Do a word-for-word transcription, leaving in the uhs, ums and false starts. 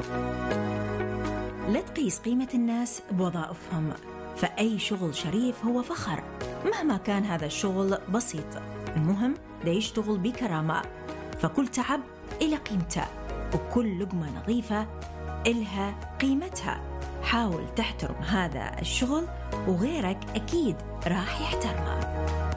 لا تقيس قيمة الناس بوظائفهم، فأي شغل شريف هو فخر مهما كان هذا الشغل بسيط. المهم ده يشتغل بكرامة، فكل تعب إلى قيمته، وكل لقمة نظيفة إلها قيمتها. حاول تحترم هذا الشغل وغيرك أكيد راح يحترمه.